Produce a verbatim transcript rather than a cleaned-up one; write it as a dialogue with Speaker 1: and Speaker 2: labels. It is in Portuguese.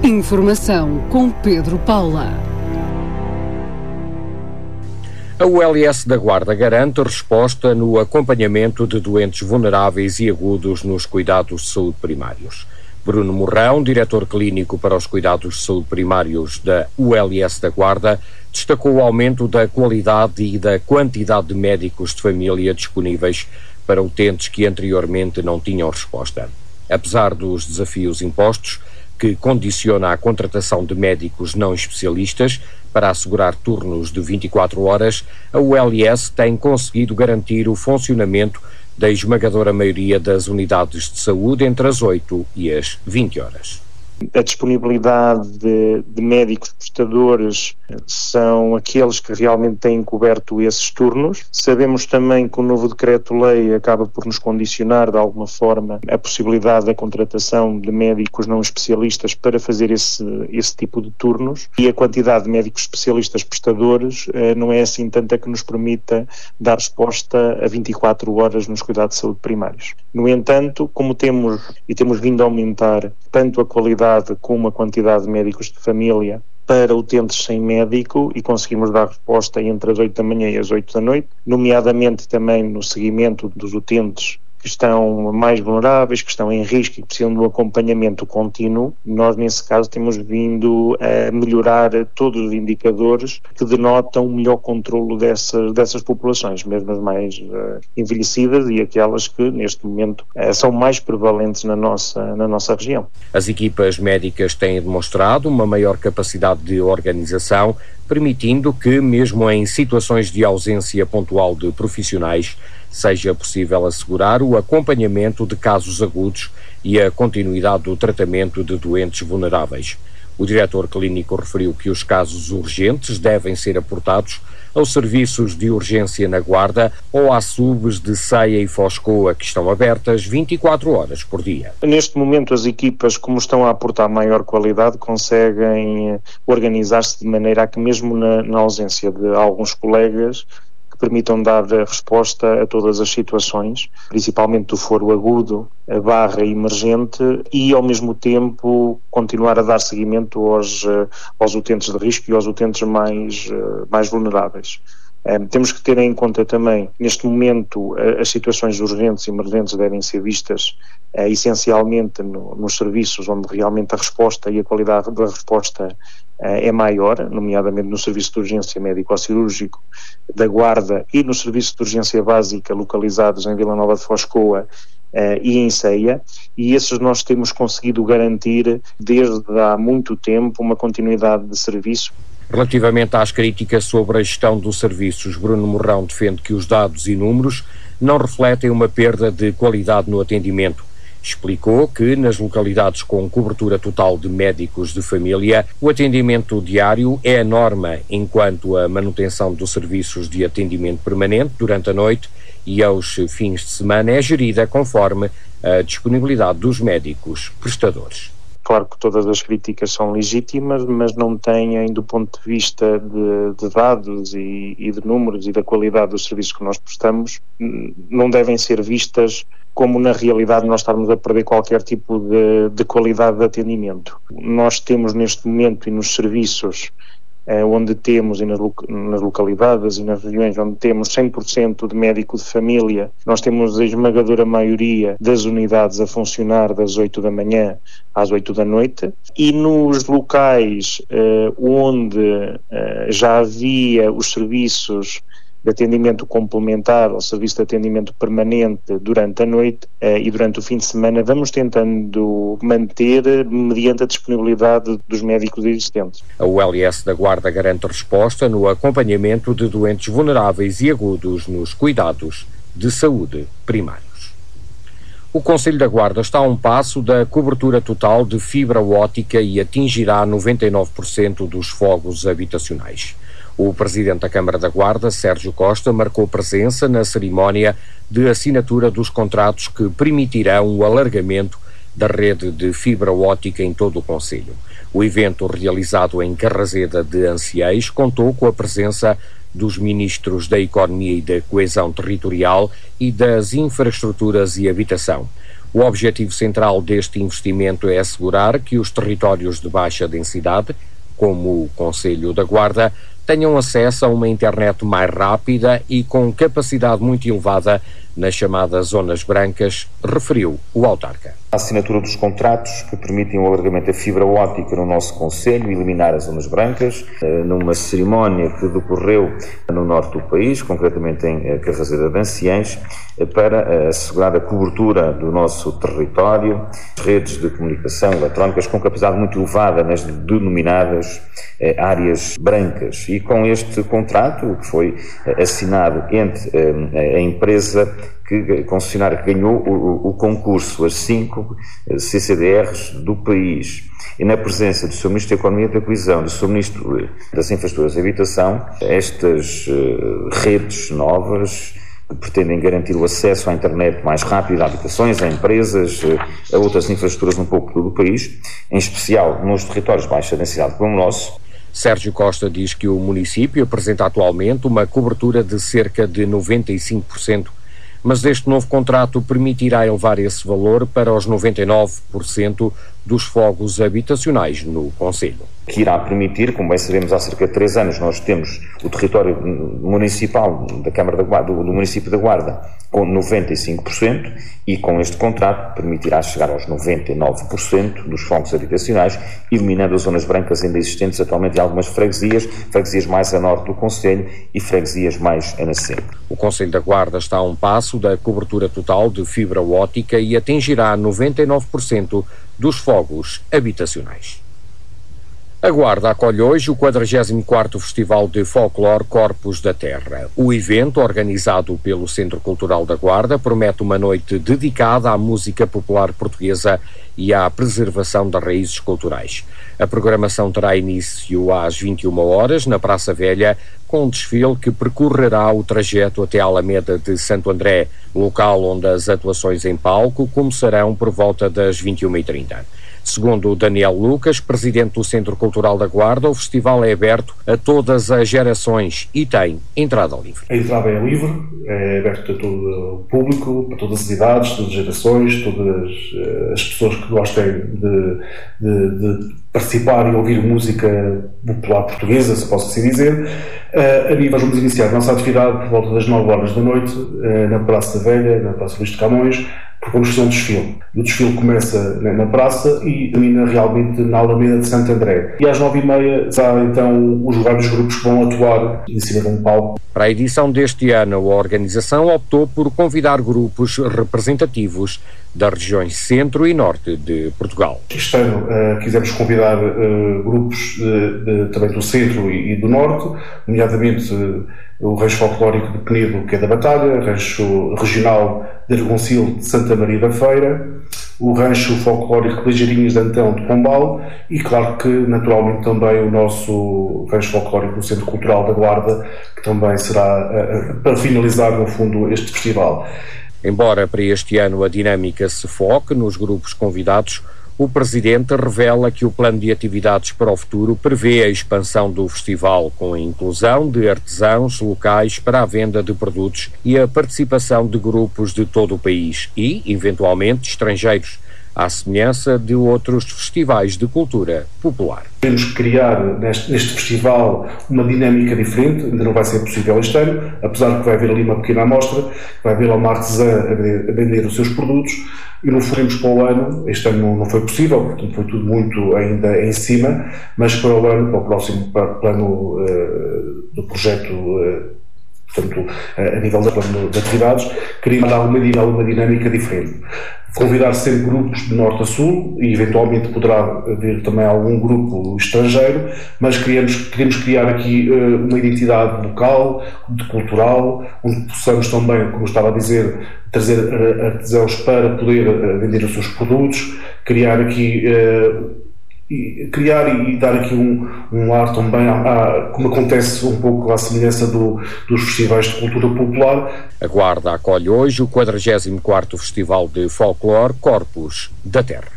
Speaker 1: Informação com Pedro Paula.
Speaker 2: A U L S da Guarda garante resposta no acompanhamento de doentes vulneráveis e agudos nos cuidados de saúde primários. Bruno Morrão, diretor clínico para os cuidados de saúde primários da U L S da Guarda, destacou o aumento da qualidade e da quantidade de médicos de família disponíveis para utentes que anteriormente não tinham resposta. Apesar dos desafios impostos, que condiciona a contratação de médicos não especialistas para assegurar turnos de vinte e quatro horas, a U L S tem conseguido garantir o funcionamento da esmagadora maioria das unidades de saúde entre as oito e as vinte horas.
Speaker 3: A disponibilidade de, de médicos prestadores são aqueles que realmente têm coberto esses turnos. Sabemos também que o novo decreto-lei acaba por nos condicionar de alguma forma a possibilidade da contratação de médicos não especialistas para fazer esse, esse tipo de turnos, e a quantidade de médicos especialistas prestadores eh, não é assim tanta que nos permita dar resposta a vinte e quatro horas nos cuidados de saúde primários. No entanto, como temos e temos vindo a aumentar tanto a qualidade como a quantidade de médicos de família para utentes sem médico, e conseguimos dar resposta entre as oito da manhã e as oito da noite, nomeadamente também no seguimento dos utentes que estão mais vulneráveis, que estão em risco e que precisam de um acompanhamento contínuo. Nós, nesse caso, temos vindo a melhorar todos os indicadores que denotam um melhor controlo dessas, dessas populações, mesmo as mais uh, envelhecidas e aquelas que, neste momento, uh, são mais prevalentes na nossa, na nossa região.
Speaker 2: As equipas médicas têm demonstrado uma maior capacidade de organização, permitindo que, mesmo em situações de ausência pontual de profissionais, seja possível assegurar o acompanhamento de casos agudos e a continuidade do tratamento de doentes vulneráveis. O diretor clínico referiu que os casos urgentes devem ser aportados aos serviços de urgência na Guarda ou às subs de Ceia e Foscoa, que estão abertas vinte e quatro horas por dia.
Speaker 3: Neste momento, as equipas, como estão a aportar maior qualidade, conseguem organizar-se de maneira a que, mesmo na, na ausência de alguns colegas, que permitam dar resposta a todas as situações, principalmente do foro agudo, a barra emergente, e ao mesmo tempo continuar a dar seguimento aos, aos utentes de risco e aos utentes mais, mais vulneráveis. Um, temos que ter em conta também, neste momento, uh, as situações urgentes e emergentes devem ser vistas uh, essencialmente no, nos serviços onde realmente a resposta e a qualidade da resposta uh, é maior, nomeadamente no serviço de urgência médico-cirúrgico da Guarda e no serviço de urgência básica localizados em Vila Nova de Foscoa Uh, e em Ceia, e esses nós temos conseguido garantir desde há muito tempo uma continuidade de serviço.
Speaker 2: Relativamente às críticas sobre a gestão dos serviços, Bruno Morrão defende que os dados e números não refletem uma perda de qualidade no atendimento. Explicou que nas localidades com cobertura total de médicos de família, o atendimento diário é a norma, enquanto a manutenção dos serviços de atendimento permanente durante a noite e aos fins de semana é gerida conforme a disponibilidade dos médicos prestadores.
Speaker 3: Claro que todas as críticas são legítimas, mas não têm, do ponto de vista de, de dados e, e de números e da qualidade dos serviços que nós prestamos, não devem ser vistas como na realidade nós estarmos a perder qualquer tipo de, de qualidade de atendimento. Nós temos neste momento e nos serviços onde temos, e nas, nas localidades e nas regiões onde temos cem por cento de médico de família, nós temos a esmagadora maioria das unidades a funcionar das oito da manhã às oito da noite, e nos locais eh, onde eh, já havia os serviços de atendimento complementar ao serviço de atendimento permanente durante a noite eh, e durante o fim de semana, vamos tentando manter mediante a disponibilidade dos médicos existentes.
Speaker 2: A U L S da Guarda garante resposta no acompanhamento de doentes vulneráveis e agudos nos cuidados de saúde primários. O Concelho da Guarda está a um passo da cobertura total de fibra óptica e atingirá noventa e nove por cento dos fogos habitacionais. O presidente da Câmara da Guarda, Sérgio Costa, marcou presença na cerimónia de assinatura dos contratos que permitirão o alargamento da rede de fibra óptica em todo o concelho. O evento, realizado em Carrazeda de Anciães, contou com a presença dos ministros da Economia e da Coesão Territorial e das Infraestruturas e Habitação. O objetivo central deste investimento é assegurar que os territórios de baixa densidade, como o Concelho da Guarda, tenham acesso a uma internet mais rápida e com capacidade muito elevada nas chamadas zonas brancas, referiu o autarca.
Speaker 4: A assinatura dos contratos que permitem o alargamento da fibra óptica no nosso concelho e eliminar as zonas brancas, numa cerimónia que decorreu no norte do país, concretamente em Carrazeira de Anciães, para assegurar a cobertura do nosso território, redes de comunicação eletrónicas com capacidade muito elevada nas denominadas áreas brancas. E com este contrato, que foi assinado entre a empresa que concessionária que ganhou o, o concurso, as cinco C C D Rs do país, e na presença do seu Ministro da Economia e da Coesão, do seu Ministro das Infraestruturas e Habitação, estas uh, redes novas que pretendem garantir o acesso à internet mais rápido a habitações, a empresas, a outras infraestruturas um pouco do país, em especial nos territórios de baixa densidade como o nosso.
Speaker 2: Sérgio Costa diz que o município apresenta atualmente uma cobertura de cerca de noventa e cinco por cento, mas este novo contrato permitirá elevar esse valor para os noventa e nove por cento dos fogos habitacionais no concelho.
Speaker 4: Que irá permitir, como bem sabemos, há cerca de três anos nós temos o território municipal da Câmara da Guarda, do, do município da Guarda, com noventa e cinco por cento, e com este contrato permitirá chegar aos noventa e nove por cento dos fogos habitacionais, eliminando as zonas brancas ainda existentes atualmente em algumas freguesias, freguesias mais a norte do concelho e freguesias mais a nascente.
Speaker 2: O Concelho da Guarda está a um passo da cobertura total de fibra óptica e atingirá noventa e nove por cento dos fogos habitacionais. A Guarda acolhe hoje o quadragésimo quarto Festival de Folclore Corpos da Terra. O evento, organizado pelo Centro Cultural da Guarda, promete uma noite dedicada à música popular portuguesa e à preservação das raízes culturais. A programação terá início às vinte e uma horas na Praça Velha, com um desfile que percorrerá o trajeto até a Alameda de Santo André, local onde as atuações em palco começarão por volta das vinte e uma e trinta. Segundo Daniel Lucas, presidente do Centro Cultural da Guarda, o festival é aberto a todas as gerações e tem entrada livre.
Speaker 5: A entrada é livre, é aberto a todo o público, para todas as idades, todas as gerações, todas as pessoas que gostem de, de, de participar e ouvir música popular portuguesa, se posso assim dizer. A nível, vamos iniciar a nossa atividade por volta das nove horas da noite, na Praça Velha, na Praça Luís de Camões, vamos fazer um desfile. O desfile começa na praça e termina realmente na Alameda de Santo André. E às nove e meia há então os vários grupos que vão atuar em cima de um palco.
Speaker 2: Para a edição deste ano, a organização optou por convidar grupos representativos das regiões centro e norte de Portugal.
Speaker 5: Este ano uh, quisemos convidar uh, grupos uh, de, também do centro e, e do norte, nomeadamente uh, o Rancho Folclórico de Penedo, que é da Batalha, Rancho Regional de Argoncil de Santa Maria da Feira, o Rancho Folclórico de Ligeirinhas de Antão de Pombal e, claro que, naturalmente, também o nosso Rancho Folclórico do Centro Cultural da Guarda, que também será uh, para finalizar, no fundo, este festival.
Speaker 2: Embora para este ano a dinâmica se foque nos grupos convidados, o Presidente revela que o plano de atividades para o futuro prevê a expansão do festival com a inclusão de artesãos locais para a venda de produtos e a participação de grupos de todo o país e, eventualmente, estrangeiros, à semelhança de outros festivais de cultura popular.
Speaker 5: Queremos criar neste, neste festival uma dinâmica diferente, ainda não vai ser possível este ano, apesar que vai haver ali uma pequena amostra, vai haver lá uma artesã a vender, a vender os seus produtos, e não faremos para o ano, este ano não, não foi possível, portanto foi tudo muito ainda em cima, mas para o ano, para o próximo plano uh, do projeto, uh, portanto, uh, a nível da plano de atividades, queríamos dar uma, uma dinâmica diferente. Convidar sempre grupos de norte a sul e eventualmente poderá haver também algum grupo estrangeiro, mas queremos, queremos criar aqui uh, uma identidade local, cultural, onde possamos também, como estava a dizer, trazer artesãos para poder uh, vender os seus produtos, criar aqui uh, E criar e dar aqui um, um ar também, a, a, como acontece um pouco à semelhança do, dos festivais de cultura popular.
Speaker 2: A Guarda acolhe hoje o quadragésimo quarto Festival de Folclore Corpos da Terra.